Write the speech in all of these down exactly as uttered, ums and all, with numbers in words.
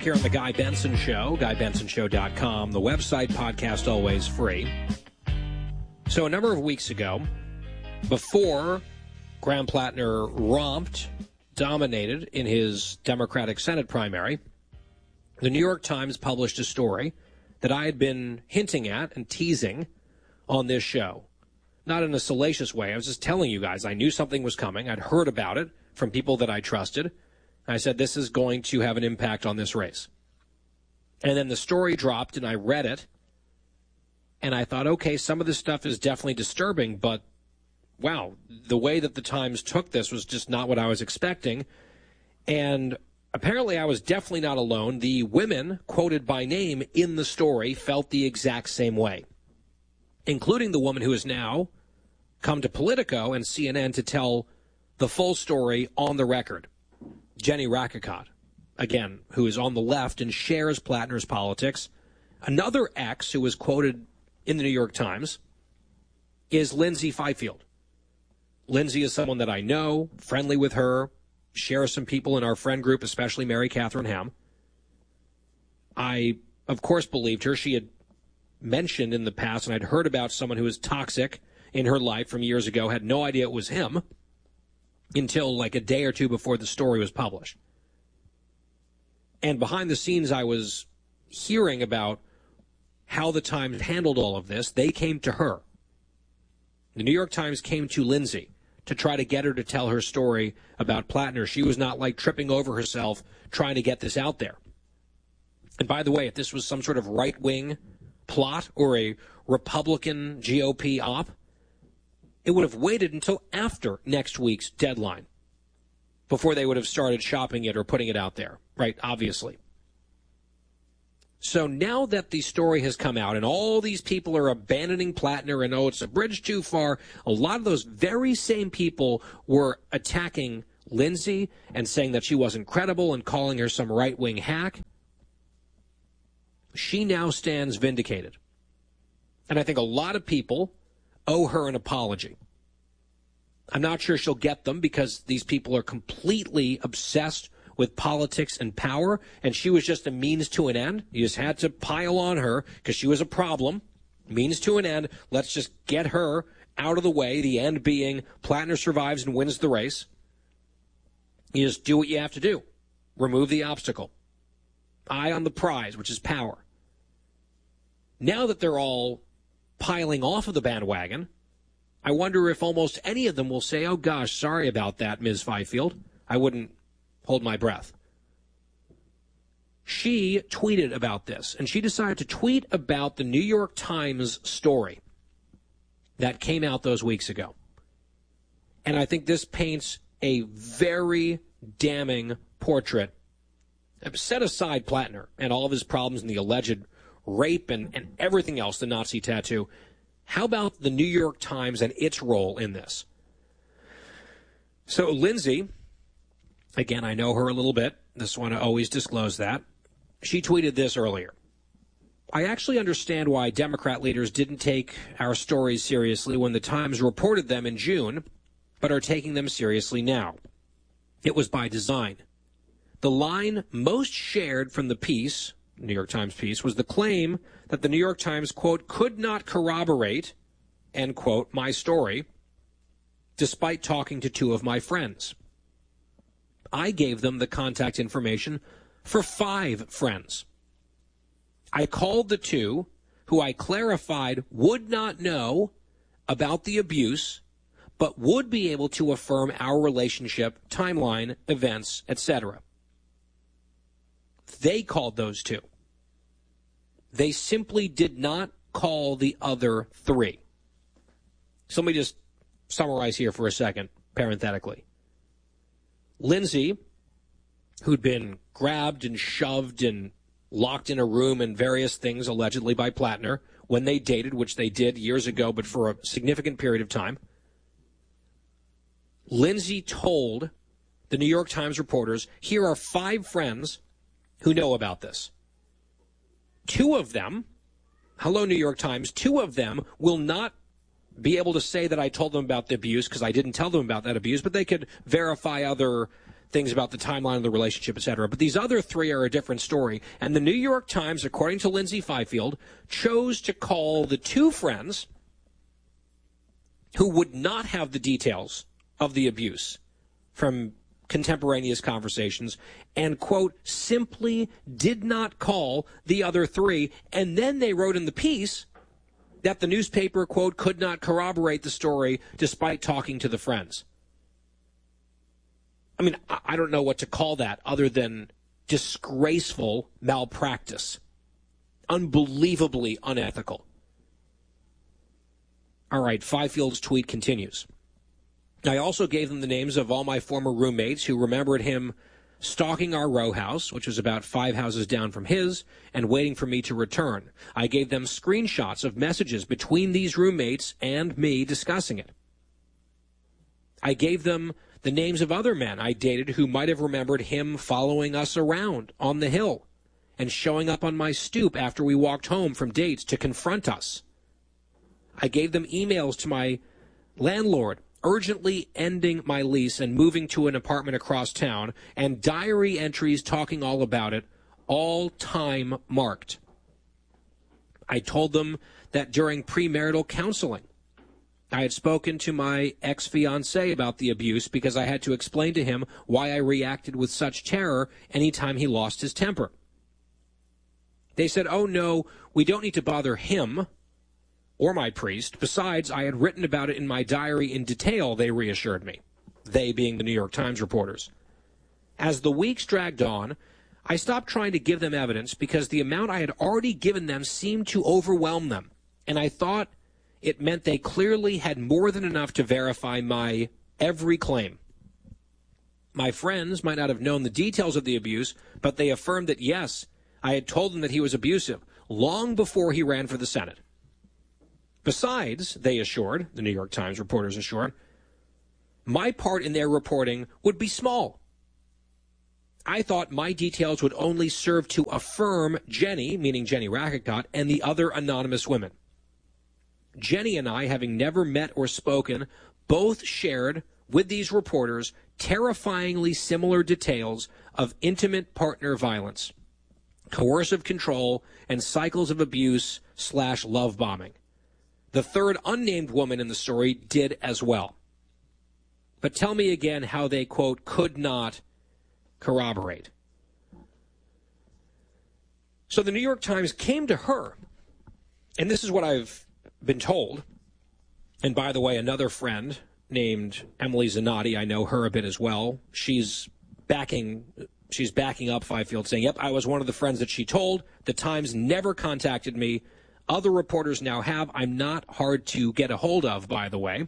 here on The Guy Benson Show, guy benson show dot com. The website, podcast, always free. So a number of weeks ago, before Graham Plattner romped, dominated in his Democratic Senate primary, the New York Times published a story that I had been hinting at and teasing on this show. Not in a salacious way. I was just telling you guys I knew something was coming. I'd heard about it from people that I trusted. I said, this is going to have an impact on this race. And then the story dropped, and I read it, and I thought, okay, some of this stuff is definitely disturbing, but, wow, the way that the Times took this was just not what I was expecting. And apparently I was definitely not alone. The women quoted by name in the story felt the exact same way, including the woman who has now come to Politico and C N N to tell the full story on the record. Jenny Rakicot, again, who is on the left and shares Plattner's politics. Another ex who was quoted in the New York Times is Lindsay Fifield. Lindsay is someone that I know, friendly with her, shares some people in our friend group, especially Mary Catherine Ham. I, of course, believed her. She had mentioned in the past, and I'd heard about someone who was toxic in her life from years ago, had no idea it was him, until like a day or two before the story was published. And behind the scenes, I was hearing about how the Times handled all of this. They came to her. The New York Times came to Lindsay to try to get her to tell her story about Plattner. She was not like tripping over herself trying to get this out there. And by the way, if this was some sort of right-wing plot or a Republican G O P op, it would have waited until after next week's deadline before they would have started shopping it or putting it out there, right? Obviously. So now that the story has come out and all these people are abandoning Plattner and, oh, it's a bridge too far, a lot of those very same people were attacking Lindsay and saying that she wasn't credible and calling her some right-wing hack. She now stands vindicated. And I think a lot of people owe her an apology. I'm not sure she'll get them because these people are completely obsessed with politics and power, and she was just a means to an end. You just had to pile on her because she was a problem. Means to an end. Let's just get her out of the way, the end being Plattner survives and wins the race. You just do what you have to do. Remove the obstacle. Eye on the prize, which is power. Now that they're all piling off of the bandwagon, I wonder if almost any of them will say, oh, gosh, sorry about that, Miz Fifield. I wouldn't hold my breath. She tweeted about this, and she decided to tweet about the New York Times story that came out those weeks ago. And I think this paints a very damning portrait. Set aside Plattner and all of his problems and the alleged rape and, and everything else, the Nazi tattoo. How about the New York Times and its role in this? So Lindsay, again, I know her a little bit. Just want to always disclose that. She tweeted this earlier. I actually understand why Democrat leaders didn't take our stories seriously when the Times reported them in June, but are taking them seriously now. It was by design. The line most shared from the piece, New York Times piece, was the claim that the New York Times, quote, could not corroborate, end quote, my story, despite talking to two of my friends. I gave them the contact information for five friends. I called the two who I clarified would not know about the abuse, but would be able to affirm our relationship, timeline, events, et cetera. They called those two. They simply did not call the other three. So let me just summarize here for a second, parenthetically. Lindsay, who'd been grabbed and shoved and locked in a room and various things allegedly by Plattner when they dated, which they did years ago, but for a significant period of time. Lindsay told the New York Times reporters, here are five friends who know about this. Two of them, hello, New York Times, two of them will not be able to say that I told them about the abuse because I didn't tell them about that abuse, but they could verify other things about the timeline of the relationship, et cetera. But these other three are a different story. And the New York Times, according to Lindsay Fifield, chose to call the two friends who would not have the details of the abuse from contemporaneous conversations and, quote, simply did not call the other three. And then they wrote in the piece that the newspaper, quote, could not corroborate the story despite talking to the friends. I mean, I don't know what to call that other than disgraceful malpractice. Unbelievably unethical. All right, Fifield's tweet continues. I also gave them the names of all my former roommates who remembered him stalking our row house, which was about five houses down from his, and waiting for me to return. I gave them screenshots of messages between these roommates and me discussing it. I gave them the names of other men I dated who might have remembered him following us around on the hill and showing up on my stoop after we walked home from dates to confront us. I gave them emails to my landlord urgently ending my lease and moving to an apartment across town, and diary entries talking all about it, all time marked. I told them that during premarital counseling, I had spoken to my ex-fiancé about the abuse because I had to explain to him why I reacted with such terror anytime he lost his temper. They said, oh no, we don't need to bother him or my priest. Besides, I had written about it in my diary in detail, they reassured me, they being the New York Times reporters. As the weeks dragged on, I stopped trying to give them evidence because the amount I had already given them seemed to overwhelm them, and I thought it meant they clearly had more than enough to verify my every claim. My friends might not have known the details of the abuse, but they affirmed that, yes, I had told them that he was abusive long before he ran for the Senate. Besides, they assured, the New York Times reporters assured, my part in their reporting would be small. I thought my details would only serve to affirm Jenny, meaning Jenny Racketcott, and the other anonymous women. Jenny and I, having never met or spoken, both shared with these reporters terrifyingly similar details of intimate partner violence, coercive control, and cycles of abuse slash love bombing. The third unnamed woman in the story did as well. But tell me again how they, quote, could not corroborate. So the New York Times came to her, and this is what I've been told. And by the way, another friend named Emily Zanotti, I know her a bit as well. She's backing she's backing up Fifield, saying, yep, I was one of the friends that she told. The Times never contacted me. Other reporters now have. I'm not hard to get a hold of, by the way.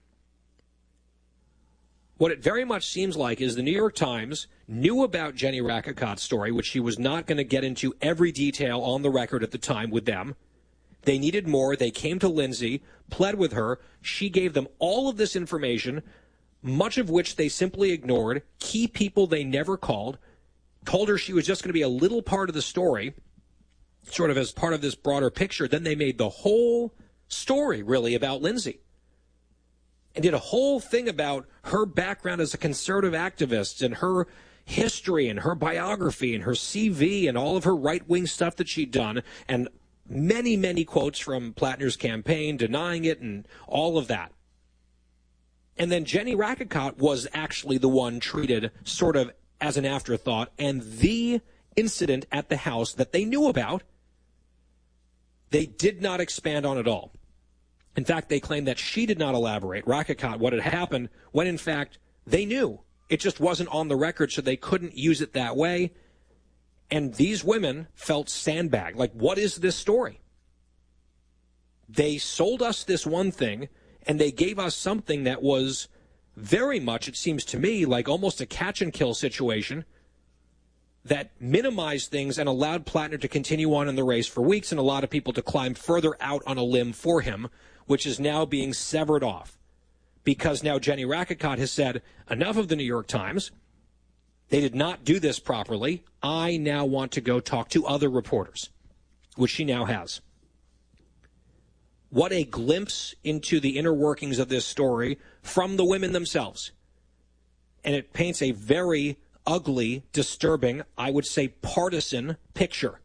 What it very much seems like is the New York Times knew about Jenny Rackecott's story, which she was not going to get into every detail on the record at the time with them. They needed more. They came to Lindsay, pled with her. She gave them all of this information, much of which they simply ignored, key people they never called, told her she was just going to be a little part of the story, sort of as part of this broader picture. Then they made the whole story, really, about Lindsay and did a whole thing about her background as a conservative activist and her history and her biography and her C V and all of her right-wing stuff that she'd done, and many, many quotes from Plattner's campaign denying it and all of that. And then Jenny Racketcott was actually the one treated sort of as an afterthought, and the incident at the house that they knew about, they did not expand on at all. In fact, they claimed that she did not elaborate, Racketcott, what had happened, when in fact they knew. It just wasn't on the record, so they couldn't use it that way. And these women felt sandbagged. Like, what is this story? They sold us this one thing, and they gave us something that was very much, it seems to me, like almost a catch-and-kill situation that minimized things and allowed Plattner to continue on in the race for weeks and a lot of people to climb further out on a limb for him, which is now being severed off. Because now Jenny Racketcott has said, enough of the New York Times. They did not do this properly. I now want to go talk to other reporters, which she now has. What a glimpse into the inner workings of this story from the women themselves. and it paints a very ugly, disturbing, I would say partisan picture.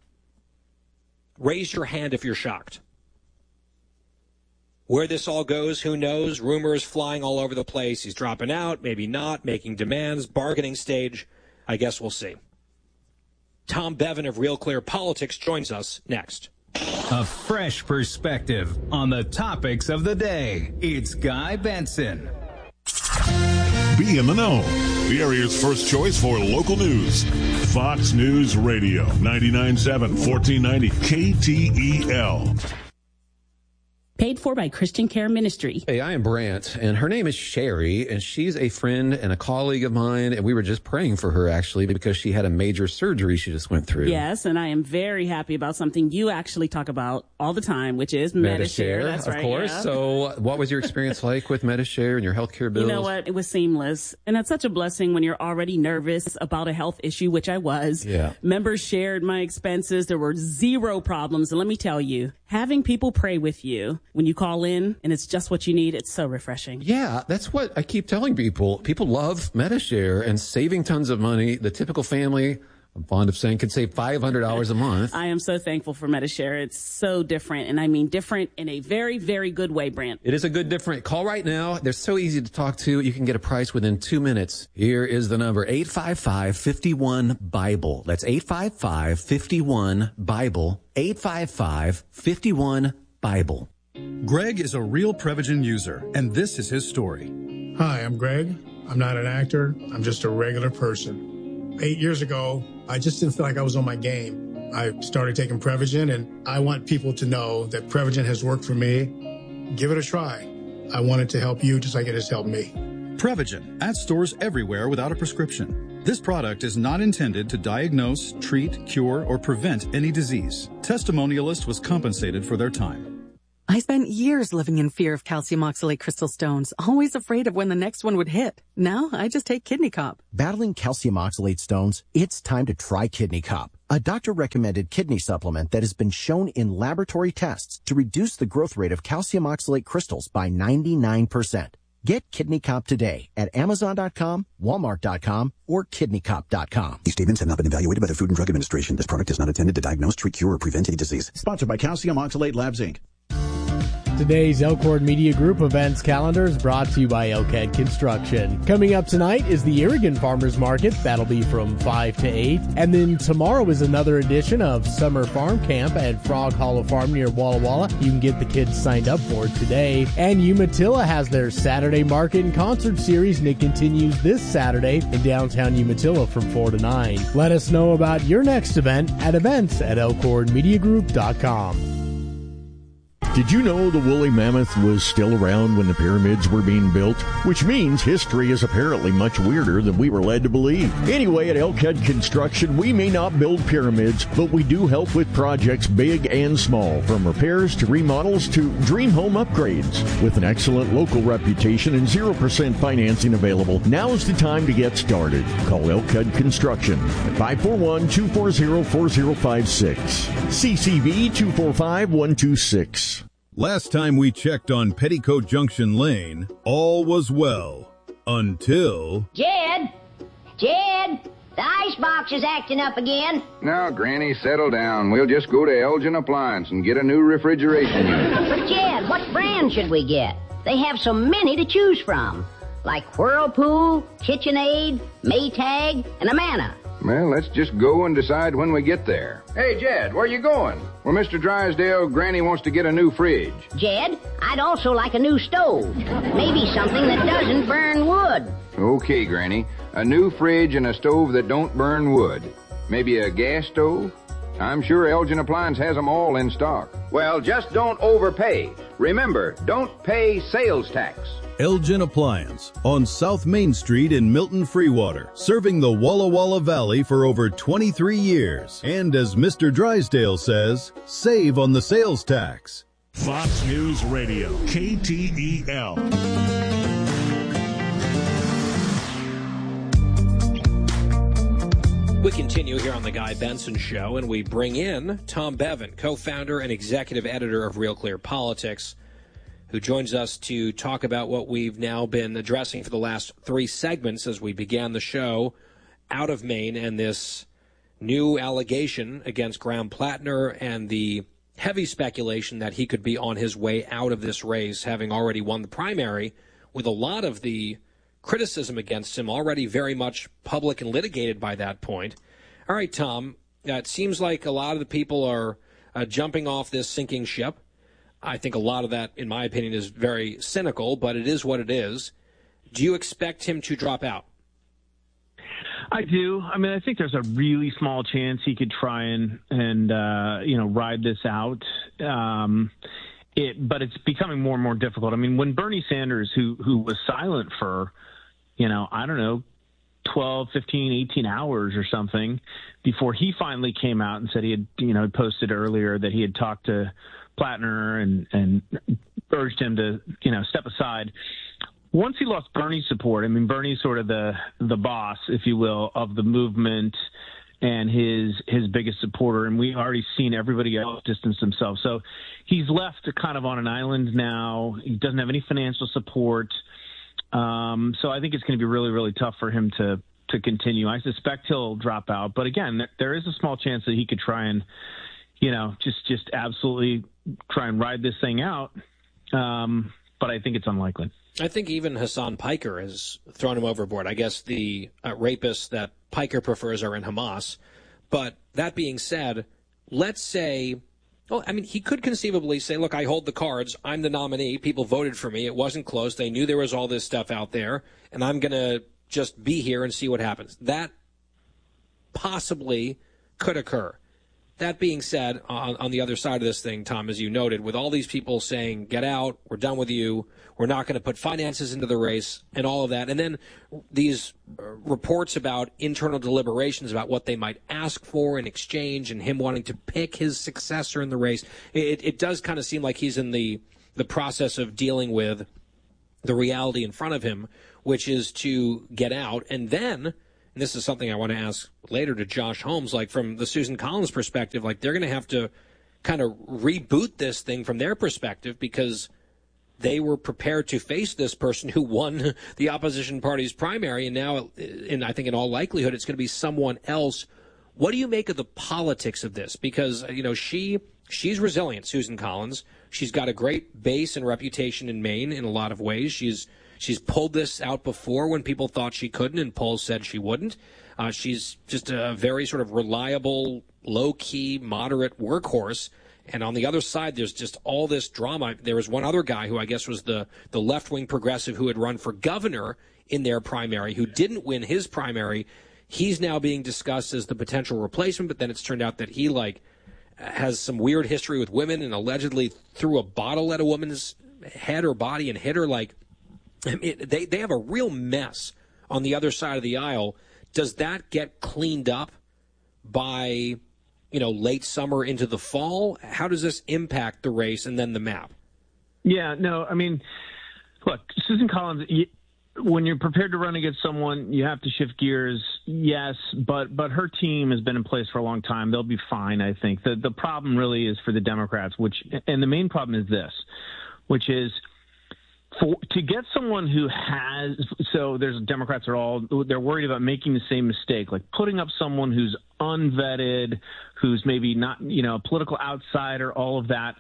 Raise your hand if you're shocked. Where this all goes, who knows? Rumors flying all over the place. He's dropping out, maybe not, making demands, bargaining stage. I guess we'll see. Tom Bevan of Real Clear Politics joins us next. A fresh perspective on the topics of the day. It's Guy Benson. Be in the know. The area's first choice for local news. Fox News Radio, ninety-nine point seven, fourteen ninety K T E L. Paid for by Christian Care Ministry. Hey, I am Brant, and her name is Sherry, and she's a friend and a colleague of mine, and we were just praying for her, actually, because she had a major surgery she just went through. Yes, and I am very happy about something you actually talk about all the time, which is Medi-Share. That's of right, course. yeah. So what was your experience like with Medi-Share and your healthcare bills? You know what? It was seamless, and it's such a blessing when you're already nervous about a health issue, which I was. Yeah. Members shared my expenses. There were zero problems, and let me tell you, having people pray with you when you call in and it's just what you need, it's so refreshing. Yeah, that's what I keep telling people. People love Medi-Share and saving tons of money. The typical family, I'm fond of saying, could save five hundred dollars a month. I am so thankful for Medi-Share. It's so different, and I mean different in a very, very good way, Brant. It is a good different. Call right now. They're so easy to talk to. You can get a price within two minutes. Here is the number, eight five five, five one, BIBLE. That's eight five five, five one, BIBLE. eight five five, five one, BIBLE. Greg is a real Prevagen user, and this is his story. Hi, I'm Greg. I'm not an actor. I'm just a regular person. Eight years ago, I just didn't feel like I was on my game. I started taking Prevagen, and I want people to know that Prevagen has worked for me. Give it a try. I want it to help you just like it has helped me. Prevagen, at stores everywhere without a prescription. This product is not intended to diagnose, treat, cure, or prevent any disease. Testimonialist was compensated for their time. I spent years living in fear of calcium oxalate crystal stones, always afraid of when the next one would hit. Now I just take Kidney Cop. Battling calcium oxalate stones? It's time to try Kidney Cop, a doctor-recommended kidney supplement that has been shown in laboratory tests to reduce the growth rate of calcium oxalate crystals by ninety-nine percent. Get Kidney Cop today at Amazon dot com, Walmart dot com, or Kidney Cop dot com. These statements have not been evaluated by the Food and Drug Administration. This product is not intended to diagnose, treat, cure, or prevent any disease. Sponsored by Calcium Oxalate Labs, Incorporated. Today's Elkhorn Media Group events calendar is brought to you by Elkhead Construction. Coming up tonight is the Irrigan Farmers Market. That'll be from five to eight. And then tomorrow is another edition of Summer Farm Camp at Frog Hollow Farm near Walla Walla. You can get the kids signed up for it today. And Umatilla has their Saturday Market and Concert Series, and it continues this Saturday in downtown Umatilla from four to nine. Let us know about your next event at events at elkhorn media group dot com. Did you know the woolly mammoth was still around when the pyramids were being built? Which means history is apparently much weirder than we were led to believe. Anyway, at Elkhead Construction, we may not build pyramids, but we do help with projects big and small, from repairs to remodels to dream home upgrades. With an excellent local reputation and zero percent financing available, now's the time to get started. Call Elkhead Construction at five four one, two four zero, four zero five six. C C V two four five, one two six. Last time we checked on Petticoat Junction Lane, all was well. Until... Jed! Jed! The icebox is acting up again. Now, Granny, settle down. We'll just go to Elgin Appliance and get a new refrigeration unit. But, Jed, what brand should we get? They have so many to choose from. Like Whirlpool, KitchenAid, Maytag, and Amana. Well, let's just go and decide when we get there. Hey, Jed, where you going? Well, Mister Drysdale, Granny wants to get a new fridge. Jed, I'd also like a new stove. Maybe something that doesn't burn wood. Okay, Granny. A new fridge and a stove that don't burn wood. Maybe a gas stove? I'm sure Elgin Appliance has them all in stock. Well, just don't overpay. Remember, don't pay sales tax. Elgin Appliance on South Main Street in Milton Freewater, serving the Walla Walla Valley for over twenty-three years. And as Mister Drysdale says, save on the sales tax. Fox News Radio, K T E L. We continue here on the Guy Benson Show, and we bring in Tom Bevan, co-founder and executive editor of Real Clear Politics. who joins us to talk about what we've now been addressing for the last three segments as we began the show out of Maine and this new allegation against Graham Plattner and the heavy speculation that he could be on his way out of this race, having already won the primary, with a lot of the criticism against him already very much public and litigated by that point. All right, Tom, uh, it seems like a lot of the people are uh, jumping off this sinking ship. I think a lot of that, in my opinion, is very cynical, but it is what it is. Do you expect him to drop out? I do. I mean, I think there's a really small chance he could try and, and uh, you know, ride this out. Um, it, but it's becoming more and more difficult. I mean, when Bernie Sanders, who who was silent for, you know, I don't know, twelve, fifteen, eighteen hours or something before he finally came out and said he had, you know, posted earlier that he had talked to Plattner and, and urged him to, you know, step aside. Once he lost Bernie's support, I mean, Bernie's sort of the the boss, if you will, of the movement and his his biggest supporter, and we've already seen everybody else distance themselves. So he's left kind of on an island now. He doesn't have any financial support. Um, so I think it's going to be really, really tough for him to to continue. I suspect he'll drop out. But again, there is a small chance that he could try and, you know, just, just absolutely try and ride this thing out. Um, but I think it's unlikely. I think even Hassan Piker has thrown him overboard. I guess the uh, rapists that Piker prefers are in Hamas. But that being said, let's say, well, I mean, he could conceivably say, look, I hold the cards. I'm the nominee. People voted for me. It wasn't close. They knew there was all this stuff out there, and I'm going to just be here and see what happens. That possibly could occur. That being said, on, on the other side of this thing, Tom, as you noted, with all these people saying, get out, we're done with you, we're not going to put finances into the race, and all of that, and then these reports about internal deliberations about what they might ask for in exchange and him wanting to pick his successor in the race, it, it does kind of seem like he's in the, the process of dealing with the reality in front of him, which is to get out, and then... And this is something I want to ask later to Josh Holmes, like from the Susan Collins perspective, like they're going to have to kind of reboot this thing from their perspective because they were prepared to face this person who won the opposition party's primary. And now, and I think in all likelihood, it's going to be someone else. What do you make of the politics of this? Because, you know, she she's resilient, Susan Collins. She's got a great base and reputation in Maine in a lot of ways. She's She's pulled this out before when people thought she couldn't and polls said she wouldn't. Uh, she's just a very sort of reliable, low-key, moderate workhorse. And on the other side, there's just all this drama. There was one other guy who I guess was the, the left-wing progressive who had run for governor in their primary, who didn't win his primary. He's now being discussed as the potential replacement, but then it's turned out that he, like, has some weird history with women and allegedly threw a bottle at a woman's head or body and hit her, like... I mean, they, they have a real mess on the other side of the aisle. Does that get cleaned up by, you know, late summer into the fall? How does this impact the race and then the map? Yeah, no, I mean, look, Susan Collins, you, when you're prepared to run against someone, you have to shift gears, yes, but but her team has been in place for a long time. They'll be fine, I think. The, the problem really is for the Democrats, which, and the main problem is this, which is, For, to get someone who has, so there's Democrats are all, they're worried about making the same mistake, like putting up someone who's unvetted, who's maybe not, you know, a political outsider, all of that.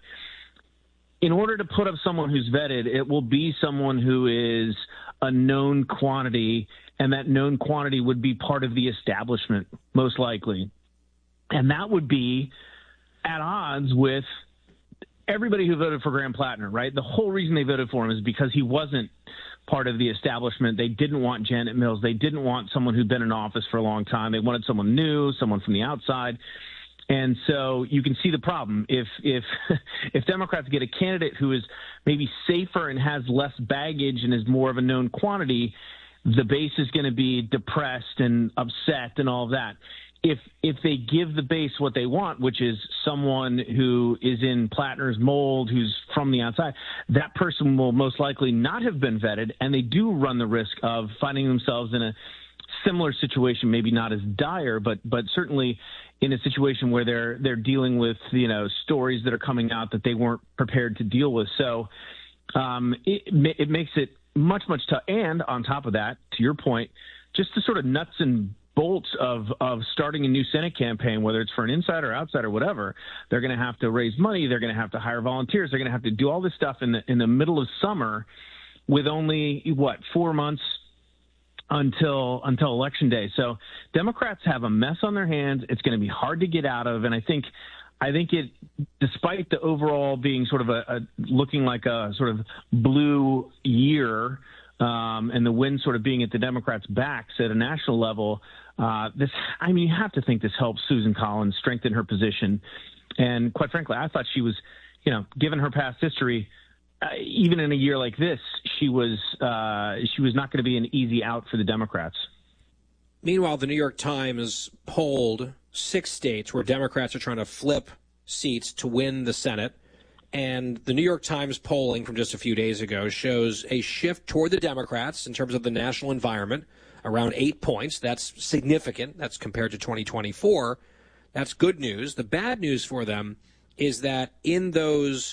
In order to put up someone who's vetted, it will be someone who is a known quantity, and that known quantity would be part of the establishment, most likely. And that would be at odds with everybody who voted for Graham Plattner, right? The whole reason they voted for him is because he wasn't part of the establishment. They didn't want Janet Mills. They didn't want someone who'd been in office for a long time. They wanted someone new, someone from the outside. And so you can see the problem. If if if Democrats get a candidate who is maybe safer and has less baggage and is more of a known quantity, the base is going to be depressed and upset and all of that. If if they give the base what they want, which is someone who is in Plattner's mold, who's from the outside, that person will most likely not have been vetted, and they do run the risk of finding themselves in a similar situation, maybe not as dire, but but certainly in a situation where they're they're dealing with, you know, stories that are coming out that they weren't prepared to deal with. So um, it, it makes it much, much tough. And on top of that, to your point, just the sort of nuts and bolts of, of starting a new Senate campaign, whether it's for an insider, outsider, whatever, they're going to have to raise money. They're going to have to hire volunteers. They're going to have to do all this stuff in the in the middle of summer with only, what, four months until until Election Day. So Democrats have a mess on their hands. It's going to be hard to get out of. And I think I think it, despite the overall being sort of a, a looking like a sort of blue year, Um, and the wind sort of being at the Democrats' backs at a national level, uh, this, I mean, you have to think this helps Susan Collins strengthen her position. And quite frankly, I thought she was, you know, given her past history, uh, even in a year like this, she was uh, she was not going to be an easy out for the Democrats. Meanwhile, the New York Times polled six states where Democrats are trying to flip seats to win the Senate. And the New York Times polling from just a few days ago shows a shift toward the Democrats in terms of the national environment, around eight points. That's significant. That's compared to twenty twenty-four. That's good news. The bad news for them is that in those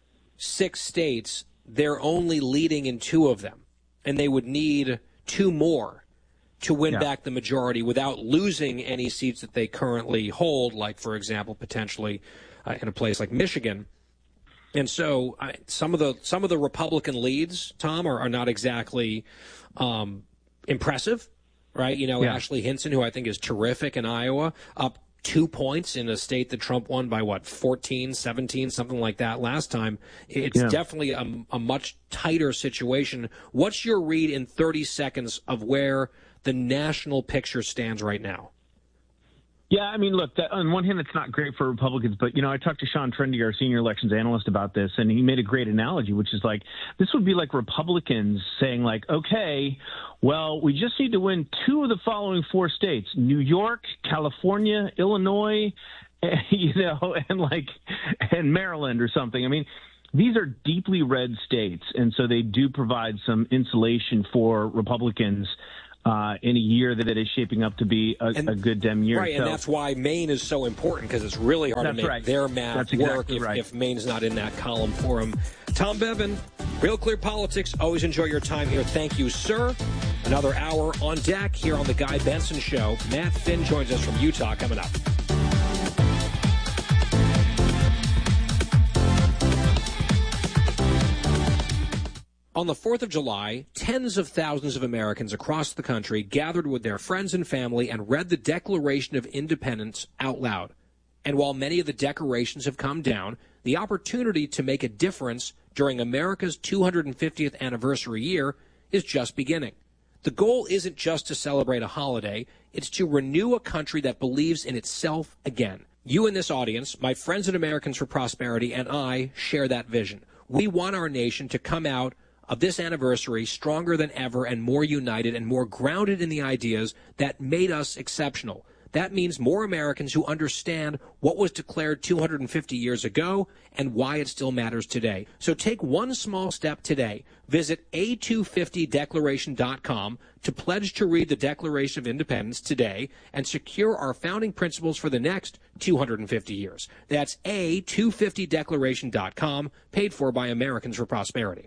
six states, they're only leading in two of them. And they would need two more to win yeah. back the majority without losing any seats that they currently hold, like, for example, potentially uh, in a place like Michigan. And so I, some of the some of the Republican leads, Tom, are, are not exactly um, impressive, right? You know, yeah. Ashley Hinson, who I think is terrific in Iowa, up two points in a state that Trump won by, what, fourteen, seventeen, something like that last time. It's yeah. definitely a, a much tighter situation. What's your read in thirty seconds of where the national picture stands right now? Yeah, I mean, look, that, on one hand, it's not great for Republicans, but, you know, I talked to Sean Trendy, our senior elections analyst, about this, and he made a great analogy, which is like, this would be like Republicans saying, like, okay, well, we just need to win two of the following four states, New York, California, Illinois, you know, and like, and Maryland or something. I mean, these are deeply red states, and so they do provide some insulation for Republicans Uh, in a year that it is shaping up to be a, and, a good Dem year. Right, so, and that's why Maine is so important, because it's really hard to make right. their math that's work exactly if, right. if Maine's not in that column for them. Tom Bevan, Real Clear Politics. Always enjoy your time here. Thank you, sir. Another hour on deck here on The Guy Benson Show. Matt Finn joins us from Utah coming up. On the fourth of July, tens of thousands of Americans across the country gathered with their friends and family and read the Declaration of Independence out loud. And while many of the decorations have come down, the opportunity to make a difference during America's two hundred fiftieth anniversary year is just beginning. The goal isn't just to celebrate a holiday, it's to renew a country that believes in itself again. You in this audience, my friends at Americans for Prosperity, and I share that vision. We want our nation to come out of this anniversary stronger than ever and more united and more grounded in the ideas that made us exceptional. That means more Americans who understand what was declared two hundred fifty years ago and why it still matters today. So take one small step today. Visit A two fifty declaration dot com to pledge to read the Declaration of Independence today and secure our founding principles for the next two hundred fifty years. That's A two fifty declaration dot com, paid for by Americans for Prosperity.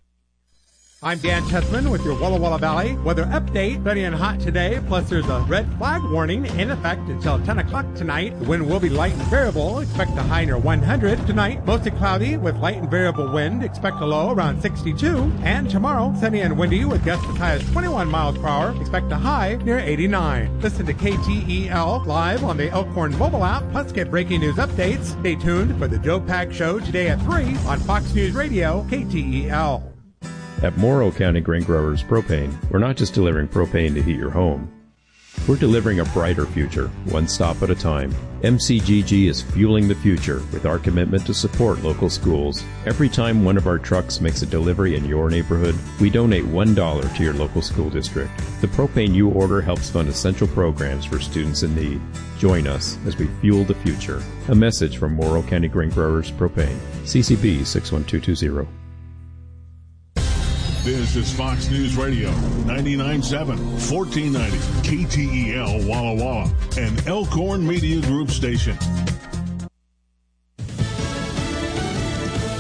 I'm Dan Chessman with your Walla Walla Valley weather update. Sunny and hot today, plus there's a red flag warning in effect until ten o'clock tonight. The wind will be light and variable. Expect a high near one hundred. Tonight, mostly cloudy with light and variable wind. Expect a low around sixty-two. And tomorrow, sunny and windy with gusts as high as twenty-one miles per hour. Expect a high near eighty-nine. Listen to K T E L live on the Elkhorn mobile app. Plus get breaking news updates. Stay tuned for the Joe Pack Show today at three on Fox News Radio, K T E L. At Morrow County Grain Growers Propane, we're not just delivering propane to heat your home. We're delivering a brighter future, one stop at a time. M C G G is fueling the future with our commitment to support local schools. Every time one of our trucks makes a delivery in your neighborhood, we donate one dollar to your local school district. The propane you order helps fund essential programs for students in need. Join us as we fuel the future. A message from Morrow County Grain Growers Propane. C C B six one two two zero. This is Fox News Radio, ninety-nine point seven, fourteen ninety, K T E L Walla Walla, an Elkhorn Media Group station.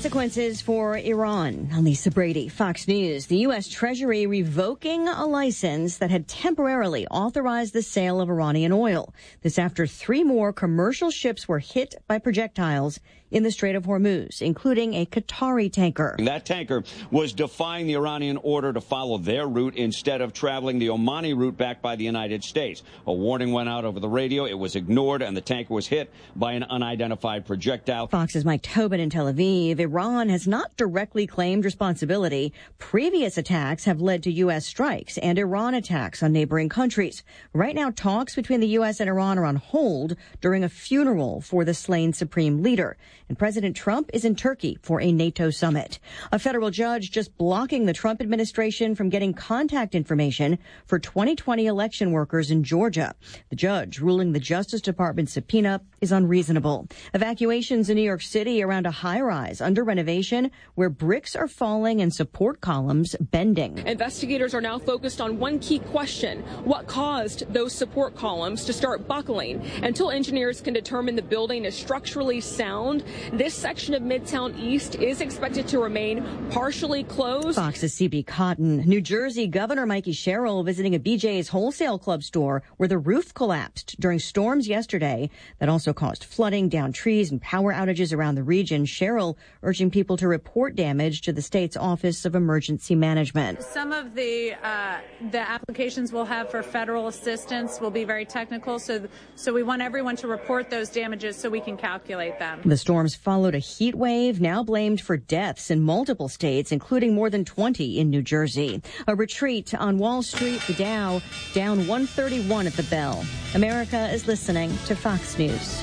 consequences for Iran. I'm Lisa Brady, Fox News. The U S. Treasury revoking a license that had temporarily authorized the sale of Iranian oil. This after three more commercial ships were hit by projectiles in the Strait of Hormuz, including a Qatari tanker. That tanker was defying the Iranian order to follow their route instead of traveling the Omani route backed by the United States. A warning went out over the radio. It was ignored, and the tanker was hit by an unidentified projectile. Fox's Mike Tobin in Tel Aviv. Iran has not directly claimed responsibility. Previous attacks have led to U S strikes and Iran attacks on neighboring countries. Right now, talks between the U S and Iran are on hold during a funeral for the slain supreme leader. And President Trump is in Turkey for a NATO summit. A federal judge just blocking the Trump administration from getting contact information for twenty twenty election workers in Georgia. The judge ruling the Justice Department subpoena is unreasonable. Evacuations in New York City around a high-rise under renovation where bricks are falling and support columns bending. Investigators are now focused on one key question: what caused those support columns to start buckling? Until engineers can determine the building is structurally sound, this section of Midtown East is expected to remain partially closed. Fox's C B Cotton. New Jersey Governor Mikey Sherrill visiting a B J's wholesale club store where the roof collapsed during storms yesterday that also caused flooding, downed trees, and power outages around the region. Sherrill urging people to report damage to the state's Office of Emergency Management. Some of the uh, the applications we'll have for federal assistance will be very technical, so so we want everyone to report those damages so we can calculate them. The storms followed a heat wave now blamed for deaths in multiple states, including more than twenty in New Jersey. A retreat on Wall Street, the Dow down one thirty-one at the bell. America is listening to Fox News.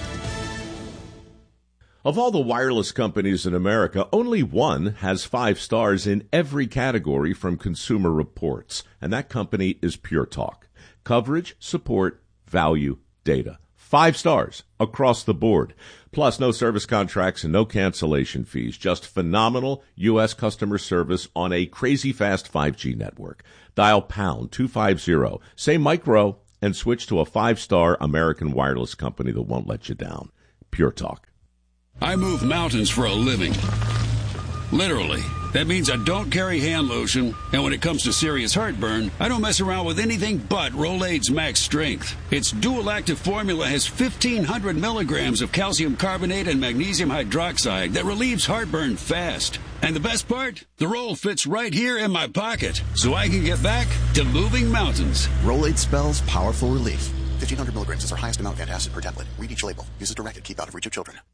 Of all the wireless companies in America, only one has five stars in every category from Consumer Reports, and that company is Pure Talk. Coverage, support, value, data. Five stars across the board. Plus, no service contracts and no cancellation fees. Just phenomenal U S customer service on a crazy fast five G network. Dial pound two fifty, say micro, and switch to a five-star American wireless company that won't let you down. Pure Talk. I move mountains for a living. Literally. That means I don't carry hand lotion, and when it comes to serious heartburn, I don't mess around with anything but Rolaids Max Strength. Its dual-active formula has fifteen hundred milligrams of calcium carbonate and magnesium hydroxide that relieves heartburn fast. And the best part? The roll fits right here in my pocket, so I can get back to moving mountains. Rolaids spells powerful relief. fifteen hundred milligrams is our highest amount of antacid per tablet. Read each label. Use as directed. Keep out of reach of children.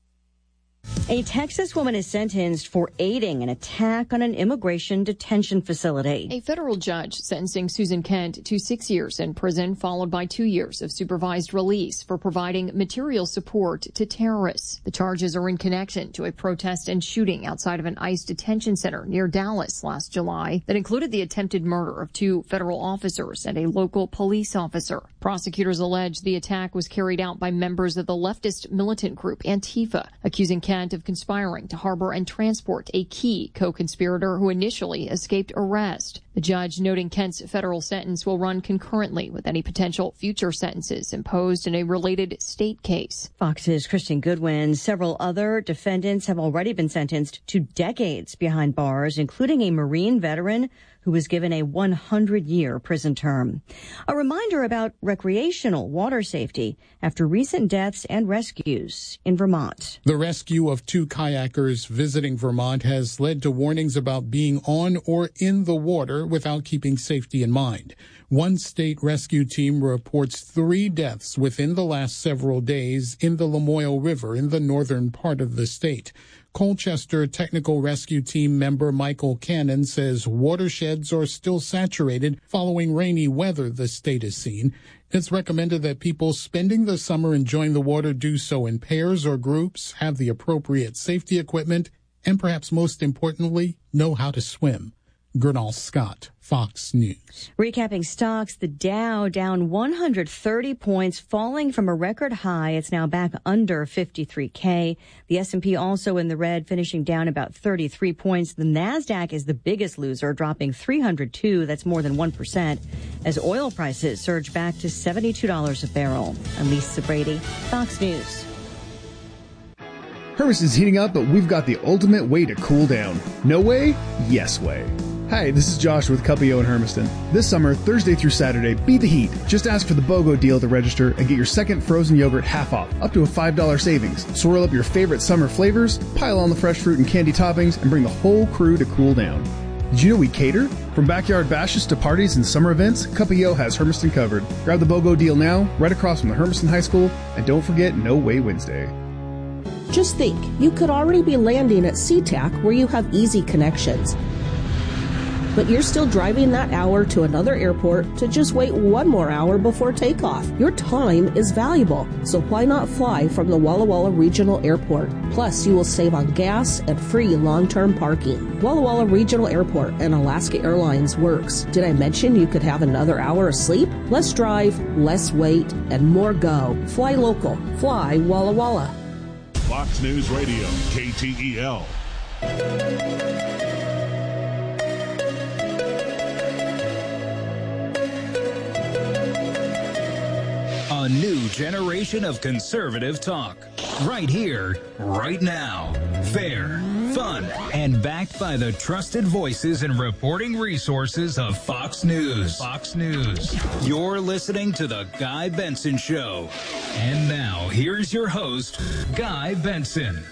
A Texas woman is sentenced for aiding an attack on an immigration detention facility. A federal judge sentencing Susan Kent to six years in prison, followed by two years of supervised release for providing material support to terrorists. The charges are in connection to a protest and shooting outside of an ICE detention center near Dallas last July that included the attempted murder of two federal officers and a local police officer. Prosecutors allege the attack was carried out by members of the leftist militant group Antifa, accusing Kent of conspiring to harbor and transport a key co-conspirator who initially escaped arrest. The judge noting Kent's federal sentence will run concurrently with any potential future sentences imposed in a related state case. Fox's Kristen Goodwin. Several other defendants have already been sentenced to decades behind bars, including a Marine veteran who was given a one hundred year prison term. A reminder about recreational water safety after recent deaths and rescues in Vermont. The rescue of two kayakers visiting Vermont has led to warnings about being on or in the water without keeping safety in mind. One state rescue team reports three deaths within the last several days in the Lamoille River in the northern part of the state. Colchester Technical Rescue Team member Michael Cannon says watersheds are still saturated following rainy weather the state has seen. It's recommended that people spending the summer enjoying the water do so in pairs or groups, have the appropriate safety equipment, and perhaps most importantly, know how to swim. Gernal Scott, Fox News. Recapping stocks, the Dow down one hundred thirty points, falling from a record high. It's now back under fifty-three K. The S and P also in the red, finishing down about thirty-three points. The NASDAQ is the biggest loser, dropping three hundred two. That's more than one percent. As oil prices surge back to seventy-two dollars a barrel. I'm Lisa Brady, Fox News. Hermiston's heating up, but we've got the ultimate way to cool down. No way? Yes way. Hi, this is Josh with Cuppio in Hermiston. This summer, Thursday through Saturday, beat the heat. Just ask for the BOGO deal at the register and get your second frozen yogurt half off, up to a five dollars savings. Swirl up your favorite summer flavors, pile on the fresh fruit and candy toppings, and bring the whole crew to cool down. Did you know we cater? From backyard bashes to parties and summer events, Cuppio has Hermiston covered. Grab the BOGO deal now, right across from the Hermiston High School, and don't forget No Way Wednesday. Just think, you could already be landing at SeaTac where you have easy connections. But you're still driving that hour to another airport to just wait one more hour before takeoff. Your time is valuable, so why not fly from the Walla Walla Regional Airport? Plus, you will save on gas and free long-term parking. Walla Walla Regional Airport and Alaska Airlines works. Did I mention you could have another hour of sleep? Less drive, less wait, and more go. Fly local. Fly Walla Walla. Fox News Radio, K T E L. A new generation of conservative talk. Right here, right now. Fair, fun, and backed by the trusted voices and reporting resources of Fox News. Fox News. You're listening to The Guy Benson Show. And now, here's your host, Guy Benson.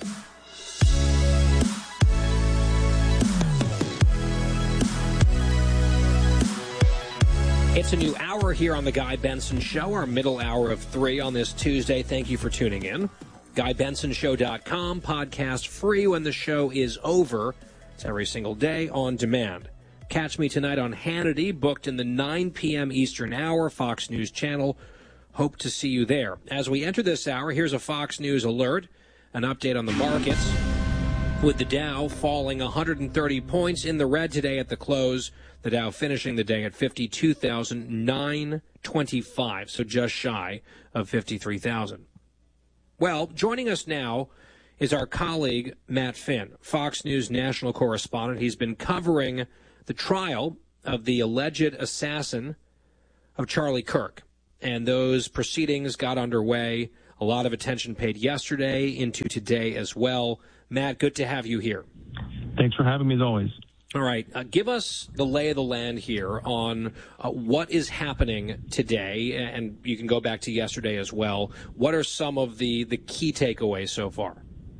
It's a new hour here on The Guy Benson Show, our middle hour of three on this Tuesday. Thank you for tuning in. Guy Benson Show dot com, podcast free when the show is over. It's every single day on demand. Catch me tonight on Hannity, booked in the nine p.m. Eastern Hour, Fox News Channel. Hope to see you there. As we enter this hour, here's a Fox News alert, an update on the markets. With the Dow falling one hundred thirty points in the red today at the close, the Dow finishing the day at fifty-two thousand nine hundred twenty-five, so just shy of fifty-three thousand. Well, joining us now is our colleague Matt Finn, Fox News national correspondent. He's been covering the trial of the alleged assassin of Charlie Kirk, and those proceedings got underway. A lot of attention paid yesterday into today as well. Matt, good to have you here. Thanks for having me, as always. All right. Uh, give us the lay of the land here on uh, what is happening today, and you can go back to yesterday as well. What are some of the, the key takeaways so far?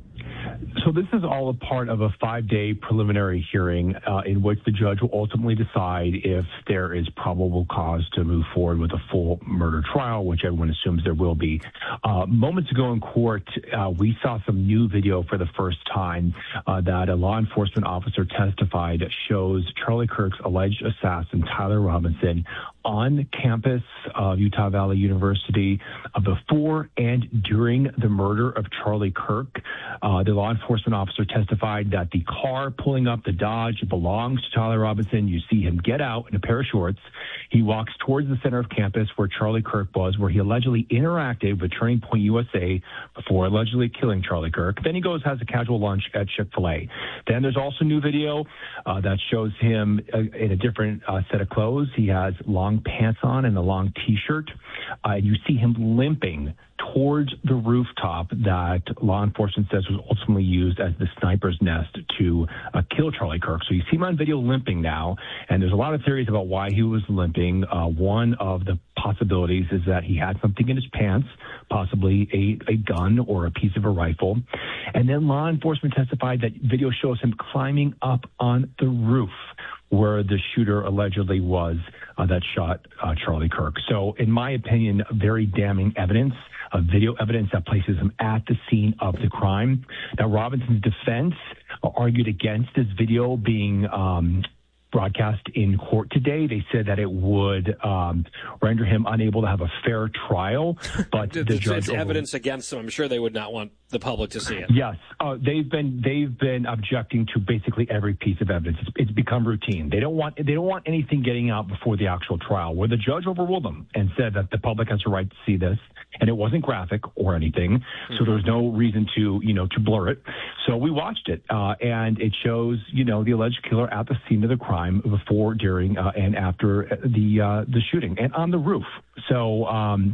So this is all a part of a five-day preliminary hearing uh, in which the judge will ultimately decide if there is probable cause to move forward with a full murder trial, which everyone assumes there will be. Uh, moments ago in court, uh, we saw some new video for the first time uh, that a law enforcement officer testified shows Charlie Kirk's alleged assassin, Tyler Robinson, on campus of Utah Valley University uh, before and during the murder of Charlie Kirk. Uh, the law enforcement officer testified that the car pulling up the Dodge belongs to Tyler Robinson. You see him get out in a pair of shorts. He walks towards the center of campus where Charlie Kirk was, where he allegedly interacted with Turning Point U S A before allegedly killing Charlie Kirk. Then he goes, has a casual lunch at Chick-fil-A. Then there's also new video uh, that shows him uh, in a different uh, set of clothes. He has long pants on and a long T-shirt. Uh, you see him limping towards the rooftop that law enforcement says was ultimately used as the sniper's nest to uh, kill Charlie Kirk. So you see him on video limping now, and there's a lot of theories about why he was limping. Uh, one of the possibilities is that he had something in his pants, possibly a, a gun or a piece of a rifle. And then law enforcement testified that video shows him climbing up on the roof where the shooter allegedly was uh, that shot uh, Charlie Kirk. So in my opinion, very damning evidence, uh, video evidence that places him at the scene of the crime. Now, Robinson's defense uh, argued against this video being um, broadcast in court today. They said that it would um, render him unable to have a fair trial, but the it's, judge it's over- evidence against him. I'm sure they would not want the public to see it. Yes, uh, they've been they've been objecting to basically every piece of evidence. It's, it's become routine. They don't want they don't want anything getting out before the actual trial, where the judge overruled them and said that the public has a right to see this, and it wasn't graphic or anything, mm-hmm. so there's no reason to you know to blur it. So we watched it, uh, and it shows you know the alleged killer at the scene of the crime before, during, uh, and after the uh, the shooting, and on the roof. So. Um,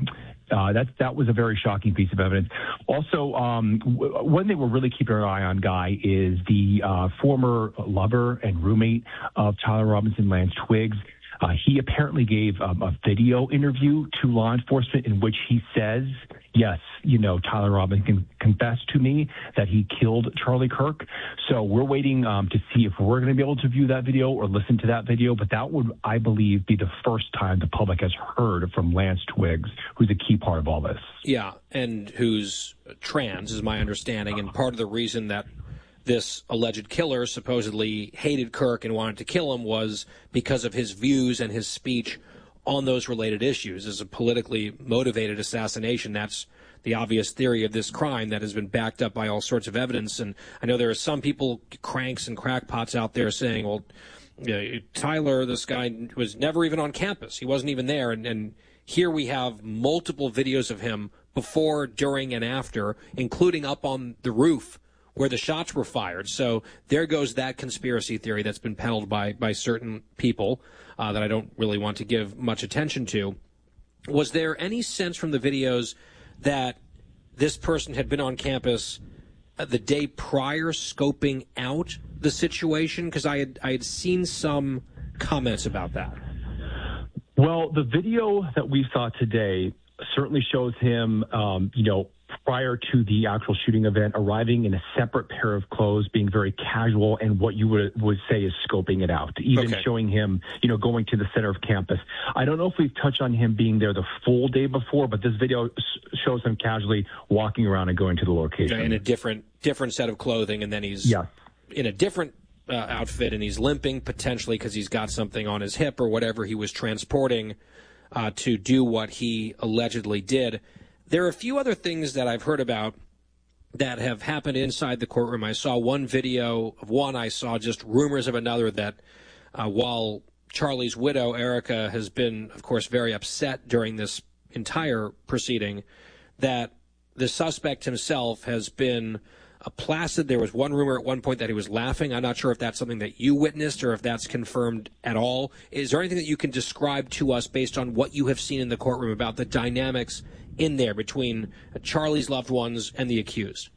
Uh, that that was a very shocking piece of evidence. Also, um, w- one thing we're really keeping our eye on, Guy, is the uh, former lover and roommate of Tyler Robinson, Lance Twiggs. Uh, he apparently gave um, a video interview to law enforcement in which he says, yes, you know, Tyler Robinson confessed to me that he killed Charlie Kirk. So we're waiting um, to see if we're going to be able to view that video or listen to that video. But that would, I believe, be the first time the public has heard from Lance Twiggs, who's a key part of all this. Yeah, and who's trans, is my understanding. And part of the reason that this alleged killer supposedly hated Kirk and wanted to kill him was because of his views and his speech on those related issues. As a politically motivated assassination, that's the obvious theory of this crime that has been backed up by all sorts of evidence. And I know there are some people, cranks and crackpots out there saying, well, you know, Tyler, this guy was never even on campus. He wasn't even there. And, and here we have multiple videos of him before, during, and after, including up on the roof where the shots were fired. So there goes that conspiracy theory that's been peddled by, by certain people uh, that I don't really want to give much attention to. Was there any sense from the videos that this person had been on campus uh, the day prior scoping out the situation? Because I had, I had seen some comments about that. Well, the video that we saw today certainly shows him, um, you know, prior to the actual shooting event, arriving in a separate pair of clothes, being very casual, and what you would would say is scoping it out, even okay. showing him, you know, going to the center of campus. I don't know if we've touched on him being there the full day before, but this video shows him casually walking around and going to the location. In a different different set of clothing, and then he's yeah. in a different uh, outfit, and he's limping, potentially because he's got something on his hip or whatever he was transporting uh, to do what he allegedly did. There are a few other things that I've heard about that have happened inside the courtroom. I saw one video of one. I saw just rumors of another that uh, while Charlie's widow, Erica, has been, of course, very upset during this entire proceeding, that the suspect himself has been uh, placid. There was one rumor at one point that he was laughing. I'm not sure if that's something that you witnessed or if that's confirmed at all. Is there anything that you can describe to us based on what you have seen in the courtroom about the dynamics in there between Charlie's loved ones and the accused?